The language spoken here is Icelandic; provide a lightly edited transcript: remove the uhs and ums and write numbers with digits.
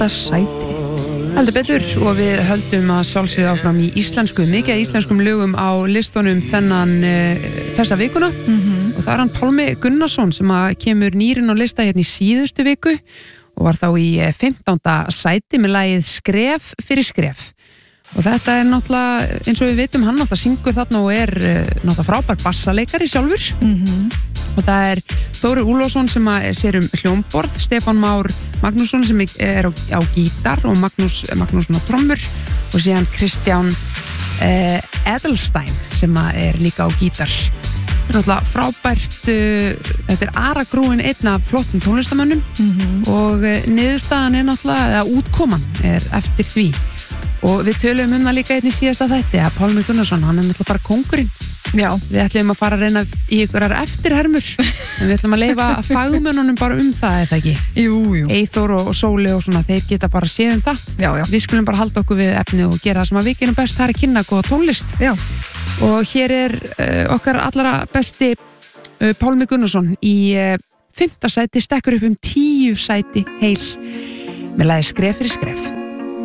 sæti. Heldur betur og við höldum að sjálfsögðu áfram í íslensku, mikið af íslenskum lögum á listunum þessa vikuna og það er hann Pálmi Gunnarsson sem að kemur nýrin á lista hérna í síðustu viku og var þá í 15. sæti með lagið Skref fyrir skref og þetta er náttúrulega, eins og við vitum, hann náttúrulega syngur þarna og er náttúrulega frábær bassaleikari sjálfur og það er Þórir Úlfarsson sem sér hljómborð, Stefán Már Magnússon sem er á gítar og Magnússon á trommur og síðan Kristján Edelstein sem er líka á gítar. Þetta er náttúrulega frábært, þetta er Aragrúin einn af flottum tónlistamönnum og niðurstaðan er náttúrulega, eða útkoman er eftir því og við tölum það líka einn í síðasta þætti að Pálmi Gunnarsson, hann er náttúrulega bara kóngurinn. Já. Við ætlum að fara að reyna í einhverjar eftirhermur en við ætlum að leyfa fagmönnunum bara það, er það ekki? Jú. Eyþór og Sóli og svona, þeir geta bara séð það. Já. Við skulum bara halda okkur við efni og gera það sem að við gerum best, það er að kynna góða tónlist. Já. Og hér er okkar allra besti Pálmi Gunnarsson í 5. sæti, stekkur upp 10 sæti heil með lagið Skref fyrir skref.